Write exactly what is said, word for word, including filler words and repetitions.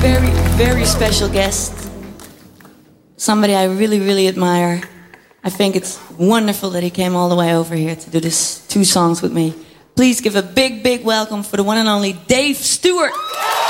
very, very special guest. Somebody I really, really admire. I think it's wonderful that he came all the way over here to do this two songs with me. Please give a big, big welcome for the one and only Dave Stewart.